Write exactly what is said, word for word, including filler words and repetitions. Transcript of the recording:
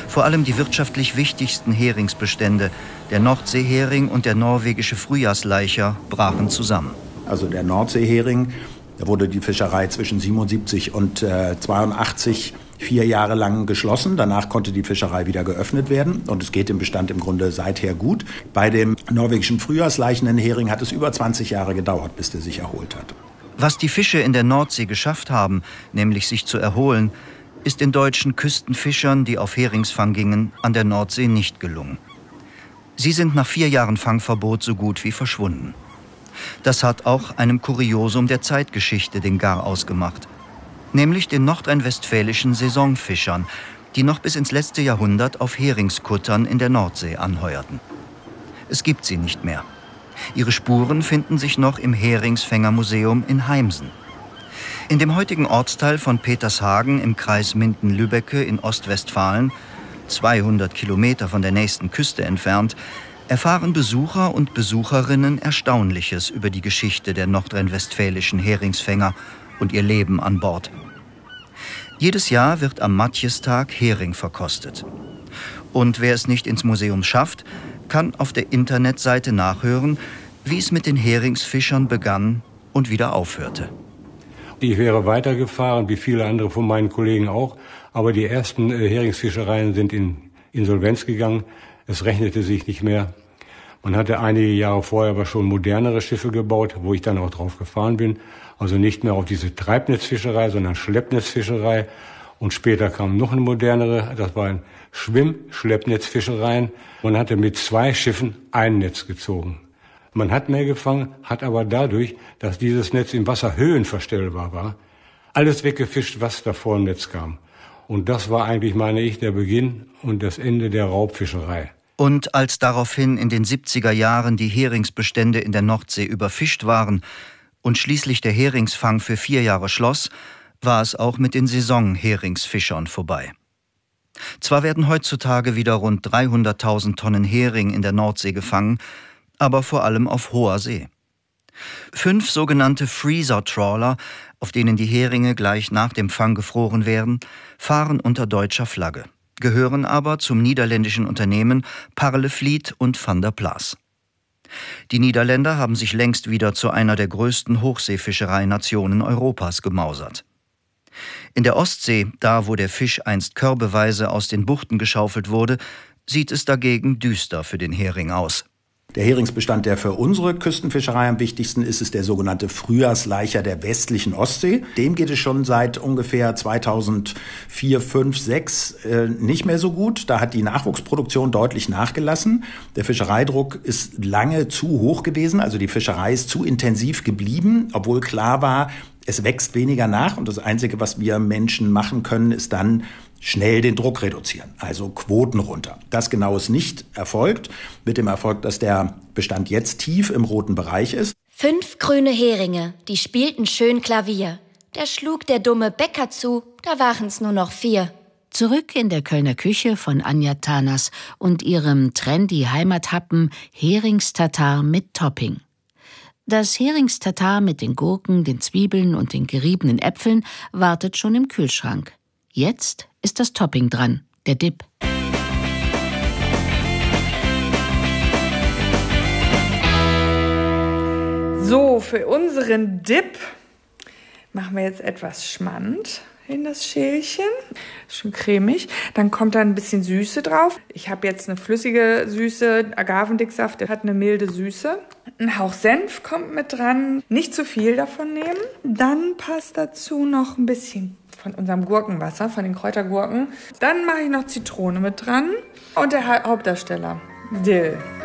Vor allem die wirtschaftlich wichtigsten Heringsbestände, der Nordseehering und der norwegische Frühjahrslaicher, brachen zusammen. Also der Nordseehering, da wurde die Fischerei zwischen siebenundsiebzig und äh, zweiundachtzig vier Jahre lang geschlossen. Danach konnte die Fischerei wieder geöffnet werden und es geht im Bestand im Grunde seither gut. Bei dem norwegischen Frühjahrsleichenden Hering hat es über zwanzig Jahre gedauert, bis der sich erholt hat. Was die Fische in der Nordsee geschafft haben, nämlich sich zu erholen, ist den deutschen Küstenfischern, die auf Heringsfang gingen, an der Nordsee nicht gelungen. Sie sind nach vier Jahren Fangverbot so gut wie verschwunden. Das hat auch einem Kuriosum der Zeitgeschichte den Garaus gemacht, nämlich den nordrhein-westfälischen Saisonfischern, die noch bis ins letzte Jahrhundert auf Heringskuttern in der Nordsee anheuerten. Es gibt sie nicht mehr. Ihre Spuren finden sich noch im Heringsfängermuseum in Heimsen. In dem heutigen Ortsteil von Petershagen im Kreis Minden-Lübbecke in Ostwestfalen, zweihundert Kilometer von der nächsten Küste entfernt, erfahren Besucher und Besucherinnen Erstaunliches über die Geschichte der nordrhein-westfälischen Heringsfänger und ihr Leben an Bord. Jedes Jahr wird am Matjestag Hering verkostet. Und wer es nicht ins Museum schafft, kann auf der Internetseite nachhören, wie es mit den Heringsfischern begann und wieder aufhörte. Ich wäre weitergefahren, wie viele andere von meinen Kollegen auch, aber die ersten äh, Heringsfischereien sind in Insolvenz gegangen. Es rechnete sich nicht mehr. Man hatte einige Jahre vorher aber schon modernere Schiffe gebaut, wo ich dann auch drauf gefahren bin. Also nicht mehr auf diese Treibnetzfischerei, sondern Schleppnetzfischerei. Und später kam noch eine modernere, das war ein Schwimm-Schleppnetzfischereien. Man hatte mit zwei Schiffen ein Netz gezogen. Man hat mehr gefangen, hat aber dadurch, dass dieses Netz im Wasser höhenverstellbar war, alles weggefischt, was da vor dem Netz kam. Und das war eigentlich, meine ich, der Beginn und das Ende der Raubfischerei. Und als daraufhin in den siebziger Jahren die Heringsbestände in der Nordsee überfischt waren und schließlich der Heringsfang für vier Jahre schloss, war es auch mit den Saison-Heringsfischern vorbei. Zwar werden heutzutage wieder rund dreihunderttausend Tonnen Hering in der Nordsee gefangen, aber vor allem auf hoher See. Fünf sogenannte Freezer-Trawler, auf denen die Heringe gleich nach dem Fang gefroren werden, fahren unter deutscher Flagge, gehören aber zum niederländischen Unternehmen Parlevliet und Van der Plas. Die Niederländer haben sich längst wieder zu einer der größten Hochseefischereinationen Europas gemausert. In der Ostsee, da wo der Fisch einst körbeweise aus den Buchten geschaufelt wurde, sieht es dagegen düster für den Hering aus. Der Heringsbestand, der für unsere Küstenfischerei am wichtigsten ist, ist der sogenannte Frühjahrslaicher der westlichen Ostsee. Dem geht es schon seit ungefähr zweitausendvier, fünf, sechs äh, nicht mehr so gut. Da hat die Nachwuchsproduktion deutlich nachgelassen. Der Fischereidruck ist lange zu hoch gewesen, also die Fischerei ist zu intensiv geblieben, obwohl klar war, es wächst weniger nach. Und das Einzige, was wir Menschen machen können, ist dann schnell den Druck reduzieren, also Quoten runter. Das genau ist nicht erfolgt, mit dem Erfolg, dass der Bestand jetzt tief im roten Bereich ist. Fünf grüne Heringe, die spielten schön Klavier. Da schlug der dumme Bäcker zu, da waren's nur noch vier. Zurück in der Kölner Küche von Anja Tanas und ihrem trendy Heimathappen Heringstatar mit Topping. Das Heringstatar mit den Gurken, den Zwiebeln und den geriebenen Äpfeln wartet schon im Kühlschrank. Jetzt ist das Topping dran, der Dip. So, für unseren Dip machen wir jetzt etwas Schmand in das Schälchen. Schon cremig. Dann kommt da ein bisschen Süße drauf. Ich habe jetzt eine flüssige Süße, Agavendicksaft, der hat eine milde Süße. Ein Hauch Senf kommt mit dran. Nicht zu viel davon nehmen. Dann passt dazu noch ein bisschen von unserem Gurkenwasser, von den Kräutergurken. Dann mache ich noch Zitrone mit dran und der Hauptdarsteller, Dill.